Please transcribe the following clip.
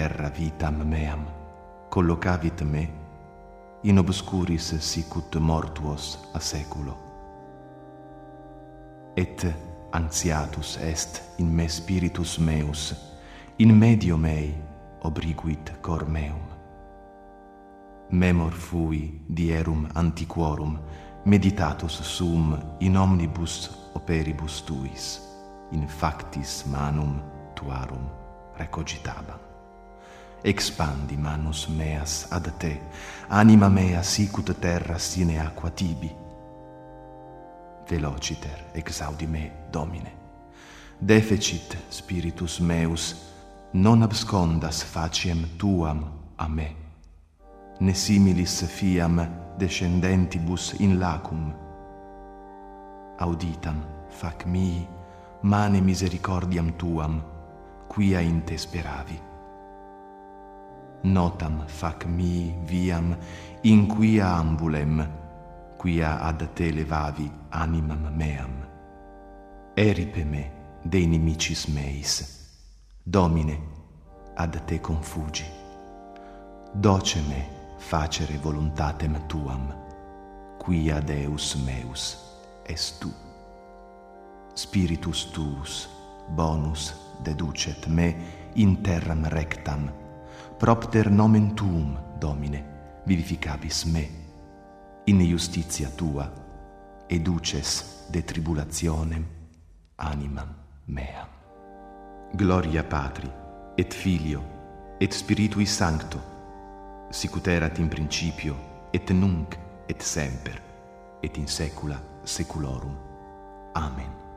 terra vitam meam collocavit me, in obscuris sicut mortuos a seculo. Et anxiatus est in me spiritus meus, in medio mei obriguit cor meum. Memor fui dierum antiquorum, meditatus sum in omnibus operibus tuis, in factis manum tuarum recogitabam. Expandi manus meas ad te, anima mea sicut terra sine aqua tibi. Velociter exaudi me, Domine. Defecit spiritus meus, non abscondas faciem tuam a me, ne similis fiam descendentibus in lacum. Auditam fac mii mane misericordiam tuam, quia in te speravi. Notam fac mii viam in quia ambulem, quia ad te levavi animam meam. Eripe me de inimicis meis. Domine, ad te confugi. Doce me facere voluntatem tuam, quia Deus meus est tu. Spiritus tuus bonus deducet me in terram rectam, propter nomen tuum, Domine, vivificabis me, in justitia tua, educes de tribulationem animam meam. Gloria Patri, et Filio, et Spiritui Sancto, sicut erat in principio, et nunc, et semper, et in saecula saeculorum. Amen.